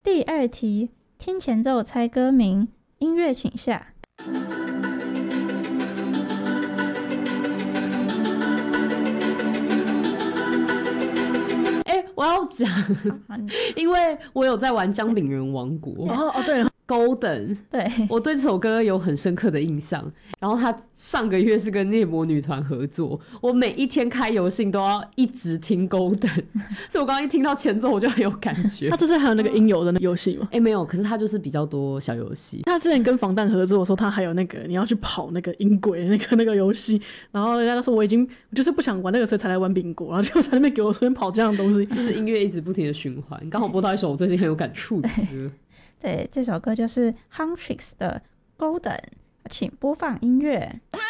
第2题，听前奏猜歌名，音乐请下。 我要讲，因为我有在玩姜饼人王国。 对 ，Golden， 对， 我对这首歌有很深刻的印象。然后他上个月是跟猎魔女团合作，我每一天开游戏都要一直听 Golden， 所以我刚刚一听到前奏我就很有感觉。 他这次还有那个音游的那个游戏吗？ 没有，可是他就是比较多小游戏。 他之前跟防弹合作的时候，他还有那个你要去跑那个音轨那个游戏，然后人家都说我就是不想玩那个，所以才来玩苹果，然后结果在那边给我随便跑这样的东西， 就是音乐一直不停的循环。刚好播到一首我最近很有感触的歌。 对，这首歌就是 Huntrix 的 Golden， 请播放音乐。